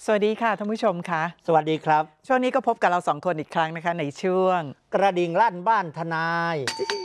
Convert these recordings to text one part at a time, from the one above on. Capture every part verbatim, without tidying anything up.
สวัสดีค่ะท่านผู้ชมคะสวัสดีครับช่วงนี้ก็พบกับเราสองคนอีกครั้งนะคะในช่วงกระดิ่งลั่นบ้านทนาย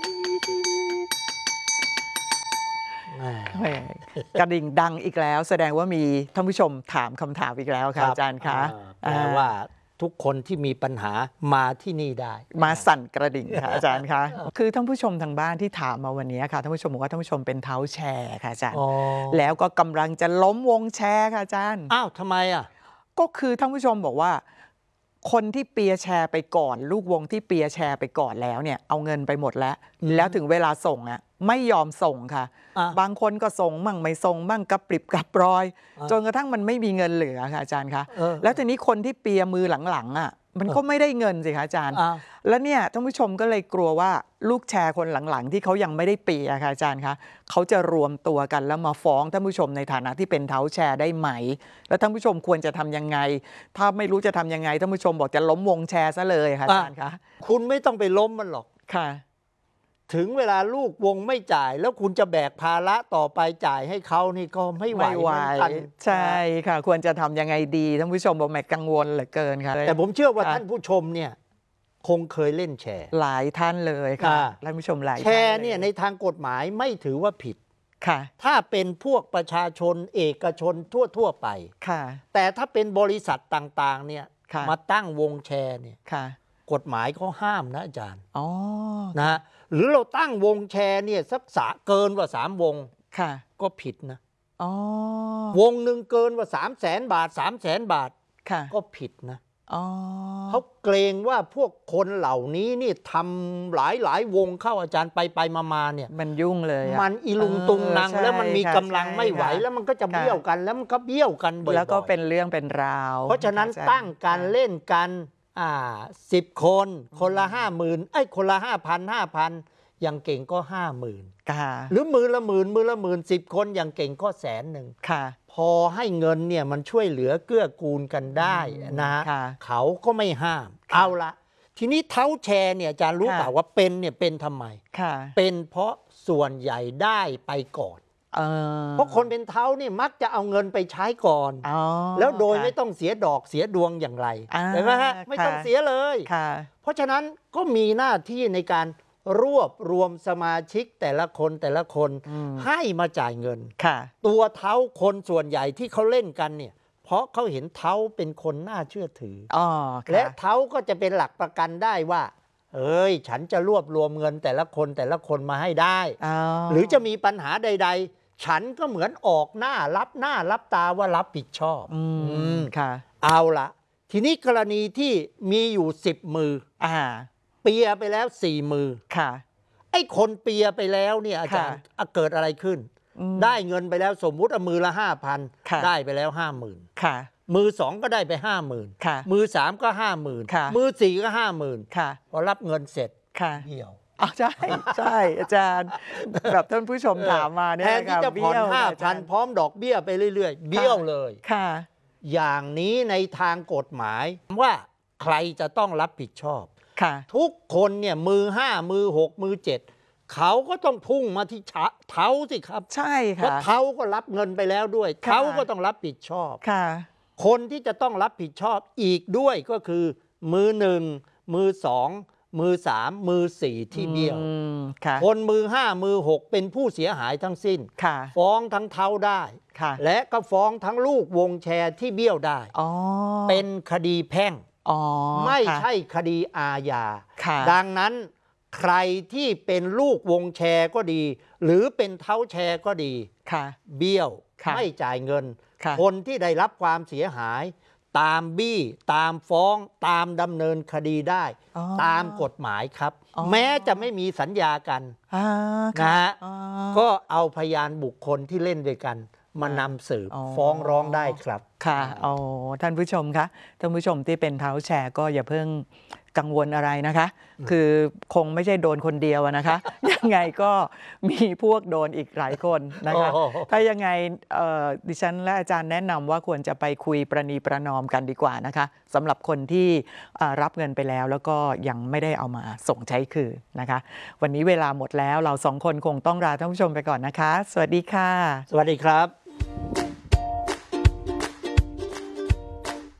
กระดิ่งดังอีกแล้วแสดงว่ามีท่านผู้ชมถามคำถามอีกแล้วค่ะอาจารย์คะแปลว่าทุกคนที่มีปัญหามาที่นี่ได้มาสั่นกระดิ่งค่ะอาจารย์คะคือท่านผู้ชมทางบ้านที่ถามมาวันนี้ค่ะท่านผู้ชมบอกว่าท่านผู้ชมเป็นเท้าแชร์ค่ะอาจารย์แล้วก็กำลังจะล้มวงแชร์ค่ะอาจารย์อ้าวทำไมอ่ะก็คือท่านผู้ชมบอกว่าคนที่เปียร์แชร์ไปก่อนลูกวงที่เปียร์แชร์ไปก่อนแล้วเนี่ยเอาเงินไปหมดแล้วแล้วถึงเวลาส่งอ่ะไม่ยอมส่งค่ะบางคนก็ส่งมั่งไม่ส่งมั่งกระปริบกระปรอยจนกระทั่งมันไม่มีเงินเหลือค่ะอาจารย์คะแล้วทีนี้คนที่เปียร์มือหลังๆอ่ะมันก็ไม่ได้เงินสิคะอาจารย์แล้วเนี่ยท่านผู้ชมก็เลยกลัวว่าลูกแชร์คนหลังๆที่เขายังไม่ได้เปียร์ค่ะอาจารย์คะเขาจะรวมตัวกันแล้วมาฟ้องท่านผู้ชมในฐานะที่เป็นเท้าแชร์ได้ไหมแล้วท่านผู้ชมควรจะทำยังไงถ้าไม่รู้จะทำยังไงท่านผู้ชมบอกจะล้มวงแชร์ซะเลยค่ะอาจารย์คะคุณไม่ต้องไปล้มมันหรอกค่ะถึงเวลาลูกวงไม่จ่ายแล้วคุณจะแบกภาระต่อไปจ่ายให้เขานี่ก็ไม่ไหวเหมือนกันใช่ค่ะควรจะทำยังไงดีท่านผู้ชมบอกแม่กังวลเหลือเกินค่ะแต่ผมเชื่อว่าท่านผู้ชมเนี่ยคงเคยเล่นแชร์หลายท่านเลยค่ะท่านผู้ชมหลายแชร์เนี่ยในทางกฎหมายไม่ถือว่าผิดค่ะถ้าเป็นพวกประชาชนเอกชนทั่วๆไปค่ะแต่ถ้าเป็นบริษัทต่างๆเนี่ยมาตั้งวงแชร์เนี่ยกฎหมายเขาห้ามนะอาจารย์อ๋อนะฮะหรือเราตั้งวงแชร์เนี่ยสักสะเกินกว่าสามวงค่ะก็ผิดนะอ๋อวงหนึ่งเกินกว่าสามแสนบาทสามแสนบาทค่ะก็ผิดนะอ๋อเขาเกรงว่าพวกคนเหล่านี้นี่ทำหลายหลายวงเข้าอาจารย์ไปไปมาๆเนี่ยมันยุ่งเลยมันอีลุงตุงนางแล้วมันมีกำลังไม่ไหวแล้วมันก็จะเบี้ยวกันแล้วมันก็เบี้ยวกันบ่อยๆแล้วก็เป็นเรื่องเป็นราวเพราะฉะนั้นตั้งการเล่นกันอ่าสิบคนคนละห้าหมื่นไอ้คนละห้าพันห้าพันอย่างเก่งก็ห้าหมื่นหรือมือละหมื่นมือละหมื่นสิบคนอย่างเก่งก็แสนหนึ่งพอให้เงินเนี่ยมันช่วยเหลือเกื้อกูลกันได้นะเขาก็ไม่ห้ามเอาละทีนี้เท้าแชร์เนี่ยอาจารย์รู้เปล่าว่าเป็นเนี่ยเป็นทำไมเป็นเพราะส่วนใหญ่ได้ไปก่อนเพราะคนเป็นเท้านี่มักจะเอาเงินไปใช้ก่อนแล้วโดยไม่ต้องเสียดอกเสียดวงอย่างไรเห็นไหมฮะไม่ต้องเสียเลยเพราะฉะนั้นก็มีหน้าที่ในการรวบรวมสมาชิกแต่ละคนแต่ละคนให้มาจ่ายเงินตัวเท้าคนส่วนใหญ่ที่เขาเล่นกันเนี่ยเพราะเขาเห็นเท้าเป็นคนน่าเชื่อถือและเท้าก็จะเป็นหลักประกันได้ว่าเอ้ยฉันจะรวบรวมเงินแต่ละคนแต่ละคนมาให้ได้หรือจะมีปัญหาใดๆฉันก็เหมือนออกหน้ารับหน้ารับตาว่ารับผิดชอบอืมค่ะเอาละทีนี้กรณีที่มีอยู่สิบมืออ่าเปียไปแล้วสี่มือค่ะไอ้คนเปียไปแล้วเนี่ยอาจารย์เกิดอะไรขึ้นได้เงินไปแล้วสมมุติเอามือละห้าพันได้ไปแล้วห้าหมื่นมือสองก็ได้ไปห้าหมื่นมือสามก็ห้าหมื่นมือสี่ก็ห้าหมื่นพอรับเงินเสร็จเบี้ยวอ๋อใช่ใช่อาจารย์แบบท่านผู้ชมถามมาเนี่ยแทนที่จะผ่อนห้าพันพร้อมดอกเบี้ยไปเรื่อยๆเบี้ยวเลยค่ะอย่างนี้ในทางกฎหมายว่าใครจะต้องรับผิดชอบทุกคนเนี่ยมือห้ามือหกมือเจ็ดเขาก็ต้องพุ่งมาที่เท้าสิครับใช่ค่ะเพราะเท้าก็รับเงินไปแล้วด้วยเท้าก็ต้องรับผิดชอบค่ะคนที่จะต้องรับผิดชอบอีกด้วยก็คือมือหนึ่งมือสองมือสามมือสี่ที่เบี้ยวคนมือห้ามือหกเป็นผู้เสียหายทั้งสิ้นฟ้องทั้งเท้าได้และก็ฟ้องทั้งลูกวงแชร์ที่เบี้ยวได้เป็นคดีแพ่งไม่ใช่คดีอาญาดังนั้นใครที่เป็นลูกวงแชร์ก็ดีหรือเป็นเท้าแชร์ก็ดีเบี้ยวไม่จ่ายเงินคนที่ได้รับความเสียหายตามบี้ตามฟ้องตามดำเนินคดีได้ตามกฎหมายครับแม้จะไม่มีสัญญากันนะฮะก็เอาพยานบุคคลที่เล่นด้วยกันมานำสืบฟ้องร้องได้ครับค่ะอ๋อท่านผู้ชมคะท่านผู้ชมที่เป็นเท้าแชร์ก็อย่าเพิ่งกังวลอะไรนะคะคือคงไม่ใช่โดนคนเดียวนะคะยังไงก็มีพวกโดนอีกหลายคนนะคะถ้ายังไงดิฉันและอาจารย์แนะนำว่าควรจะไปคุยประนีประนอมกันดีกว่านะคะสำหรับคนที่รับเงินไปแล้วแล้วก็ยังไม่ได้เอามาส่งใช้คืนนะคะวันนี้เวลาหมดแล้วเราสองคนคงต้องลาท่านผู้ชมไปก่อนนะคะสวัสดีค่ะสวัสดีครับ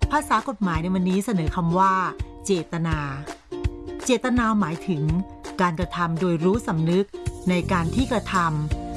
ภาษากฎหมายในวันนี้เสนอคำว่าเจตนาเจตนาหมายถึงการกระทำโดยรู้สำนึกในการที่กระท